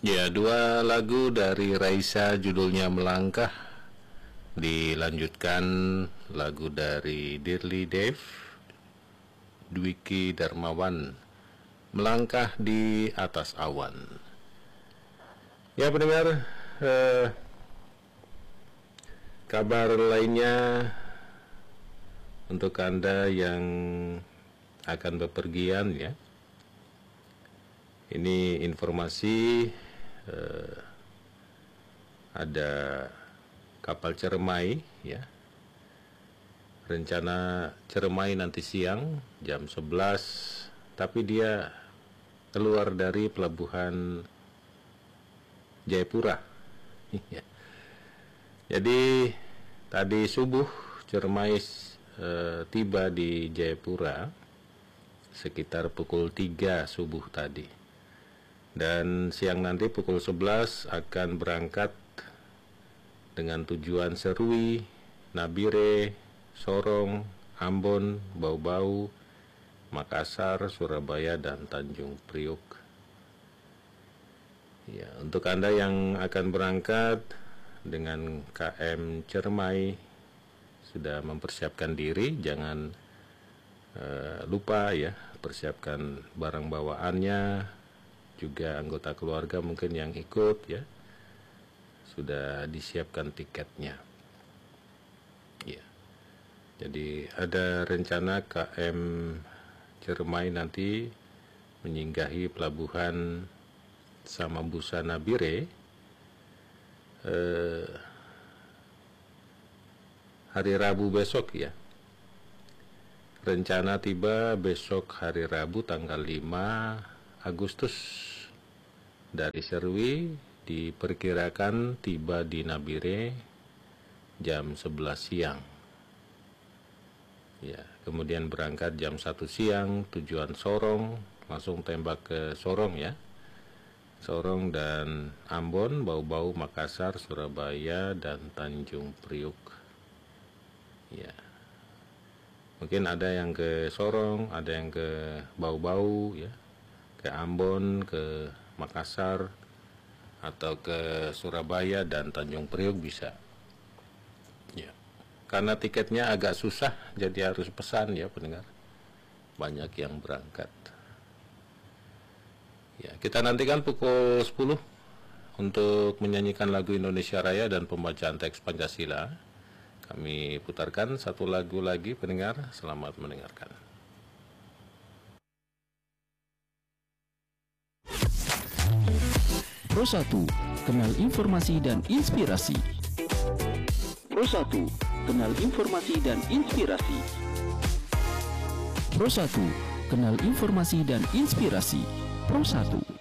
Ya, dua lagu dari Raisa judulnya Melangkah, dilanjutkan lagu dari Dirli Dev, Dwiki Darmawan, Melangkah di Atas Awan. Ya pendengar, kabar lainnya untuk Anda yang akan bepergian ya. Ini informasi ada kapal Ceremai ya. Rencana Ceremai nanti siang jam 11, tapi dia keluar dari pelabuhan Jayapura. Jadi tadi subuh Ceremai tiba di Jayapura sekitar pukul 3 subuh tadi. Dan siang nanti pukul 11 akan berangkat dengan tujuan Serui, Nabire, Sorong, Ambon, Bau-Bau, Makassar, Surabaya, dan Tanjung Priok. Ya, untuk Anda yang akan berangkat dengan KM Cermai sudah mempersiapkan diri, jangan lupa ya, persiapkan barang bawaannya, juga anggota keluarga mungkin yang ikut ya, sudah disiapkan tiketnya. Ya. Jadi ada rencana KM Cermai nanti menyinggahi pelabuhan Samabusa Nabire hari Rabu besok ya. Rencana tiba besok hari Rabu tanggal 5 Agustus dari Serui, diperkirakan tiba di Nabire jam 11 siang. Ya, kemudian berangkat jam 1 siang tujuan Sorong, langsung tembak ke Sorong ya. Sorong dan Ambon, Bau-Bau, Makassar, Surabaya, dan Tanjung Priok. Ya. Mungkin ada yang ke Sorong, ada yang ke Bau-Bau ya, ke Ambon, ke Makassar, atau ke Surabaya dan Tanjung Priok bisa. Ya. Karena tiketnya agak susah, jadi harus pesan ya pendengar. Banyak yang berangkat. Ya, kita nantikan pukul 10 untuk menyanyikan lagu Indonesia Raya dan pembacaan teks Pancasila. Kami putarkan satu lagu lagi pendengar, selamat mendengarkan. Pro 1, kenal informasi dan inspirasi. Pro 1, kenal informasi dan inspirasi. Pro 1, kenal informasi dan inspirasi. Pro 1.